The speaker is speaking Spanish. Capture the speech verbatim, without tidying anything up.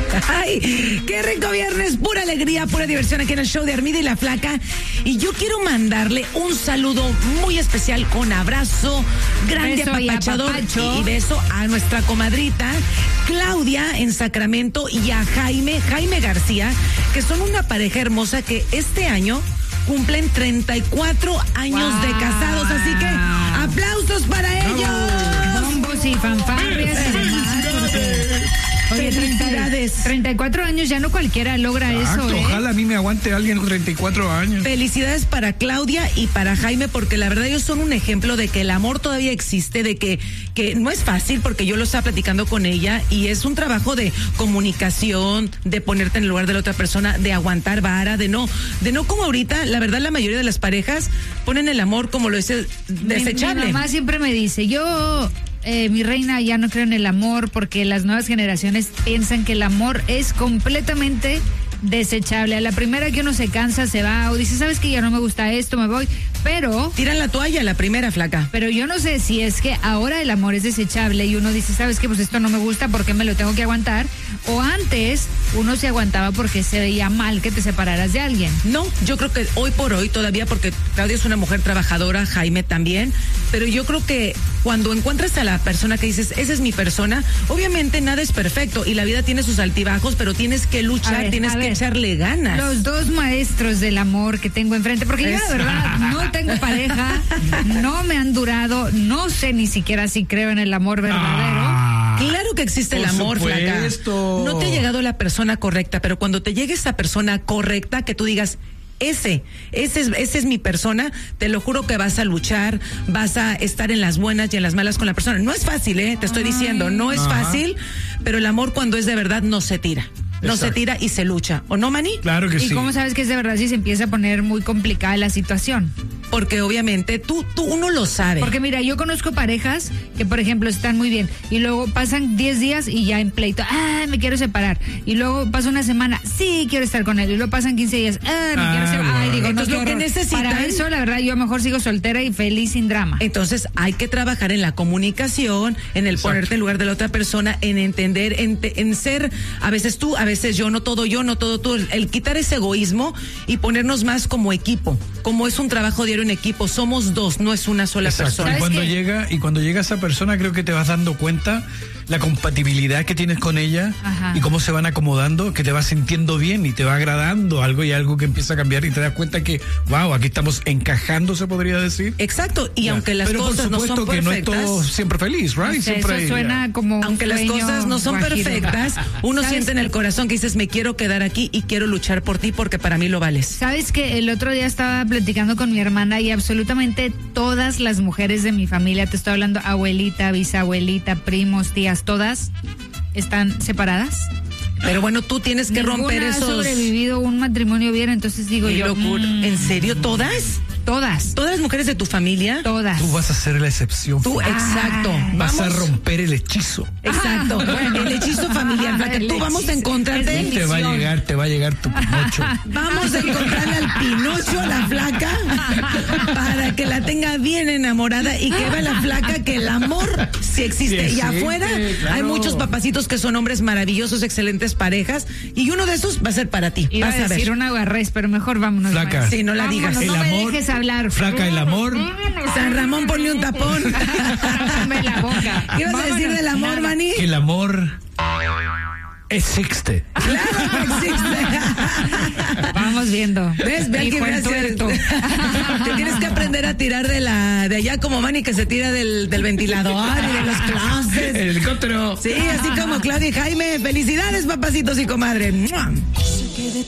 Ay, qué rico viernes, pura alegría, pura diversión aquí en el show de Armida y la Flaca. Y yo quiero mandarle un saludo muy especial con abrazo grande, beso apapachador y, y beso a nuestra comadrita Claudia en Sacramento y a Jaime, Jaime García, que son una pareja hermosa que este año cumplen treinta y cuatro años wow. de casados. Así que aplausos para ellos. Bombos y fanfarrias y demás. Oye, felicidades. treinta y cuatro años, ya no cualquiera logra Exacto, eso, ¿eh? Ojalá a mí me aguante alguien con treinta y cuatro años. Felicidades para Claudia y para Jaime, porque la verdad ellos son un ejemplo de que el amor todavía existe, de que, que no es fácil, porque yo lo estaba platicando con ella, y es un trabajo de comunicación, de ponerte en el lugar de la otra persona, de aguantar vara, de no, de no como ahorita, la verdad la mayoría de las parejas ponen el amor como lo dice desechable. Mi, mi mamá siempre me dice, yo... Eh, mi reina, ya no creo en el amor porque las nuevas generaciones piensan que el amor es completamente desechable. A la primera que uno se cansa, se va o dice, ¿sabes qué? Ya no me gusta esto, me voy. Pero... tiran la toalla, la primera, Flaca. Pero yo no sé si es que ahora el amor es desechable y uno dice, ¿sabes qué? Pues esto no me gusta, ¿por qué me lo tengo que aguantar? O antes uno se aguantaba porque se veía mal que te separaras de alguien. No, yo creo que hoy por hoy todavía, porque Claudia es una mujer trabajadora, Jaime también, pero yo creo que cuando encuentras a la persona que dices, esa es mi persona, obviamente nada es perfecto y la vida tiene sus altibajos, pero tienes que luchar, ver, tienes que ver, echarle ganas. Los dos maestros del amor que tengo enfrente, porque yo la verdad no tengo pareja, no me han durado, no sé ni siquiera si creo en el amor verdadero. Ah, claro que existe el amor, Flaca. No te ha llegado la persona correcta, pero cuando te llegue esa persona correcta, que tú digas, Ese, ese es, ese es mi persona, te lo juro que vas a luchar, vas a estar en las buenas y en las malas con la persona. No es fácil, eh, te estoy diciendo, no es Ajá. fácil, pero el amor cuando es de verdad no se tira. No Exacto. se tira y se lucha, ¿o no, Manny? Claro que ¿Y sí. ¿Y cómo sabes que es de verdad si se empieza a poner muy complicada la situación? Porque obviamente tú, tú uno lo sabe. Porque mira, yo conozco parejas que, por ejemplo, están muy bien y luego pasan diez días y ya en pleito, ah, me quiero separar. Y luego pasa una semana, sí, quiero estar con él. Y luego pasan quince días, ah, me ah, quiero separar. Ay, digo, entonces no, lo que necesitan. Para eso, la verdad, yo mejor sigo soltera y feliz sin drama. Entonces hay que trabajar en la comunicación, en el Exacto. ponerte en lugar de la otra persona, en entender, en, en ser, a veces tú, a veces yo, no todo yo, no todo tú, el, el quitar ese egoísmo y ponernos más como equipo. Como es un trabajo diario en equipo, somos dos, no es una sola Exacto. persona. Y cuando qué? llega, y cuando llega esa persona, creo que te vas dando cuenta la compatibilidad que tienes con ella. Ajá. Y cómo se van acomodando, que te vas sintiendo bien y te va agradando algo y algo que empieza a cambiar y te das cuenta que, wow, aquí estamos encajando, se podría decir. Exacto, y ya. aunque las Pero cosas por no son que perfectas, no es todo siempre feliz, right? O sea, siempre eso suena ya. como aunque las cosas no son guajiro. perfectas, uno siente en el corazón que dices, me quiero quedar aquí y quiero luchar por ti porque para mí lo vales. Sabes que el otro día estaba platicando con mi hermana y absolutamente todas las mujeres de mi familia, te estoy hablando abuelita, bisabuelita, primos, tías, todas están separadas. Pero bueno, tú tienes que Ninguna romper esos. ha sobrevivido un matrimonio bien, entonces digo yo. Mm, ¿En serio todas? Todas. ¿Todas las mujeres de tu familia? Todas. Tú vas a ser la excepción. Tú, exacto. Vas vamos. a romper el hechizo. Exacto. Bueno, el hechizo familiar. Para que tú El vamos a encontrarte. Te va a llegar, te va a llegar tu Pinocho. Vamos a encontrarle al Pinocho, la Flaca, para que la tenga bien enamorada y que vea la Flaca que el amor sí existe. Sí, y afuera sí, claro. hay muchos papacitos que son hombres maravillosos, excelentes parejas, y uno de esos va a ser para ti. Iba vas a a decir ver. una barrez, pero mejor vámonos. Flaca. Más. Sí, no la Vámonos, digas. no El me amor, dejes hablar. Flaca, el amor. San Ramón, ponle un tapón. Dame la boca. ¿Qué ibas a decir Vámonos. del amor, Nada. Manny? Que el amor existe. Claro que existe. Vamos viendo. ¿Ves? Ve Hijo quién en tuerto. Te tienes que aprender a tirar de la de allá como Manny que se tira del, del ventilador y de los closets. El helicóptero. Sí, así como Claudia y Jaime. Felicidades, papacitos y comadre. ¡Mua!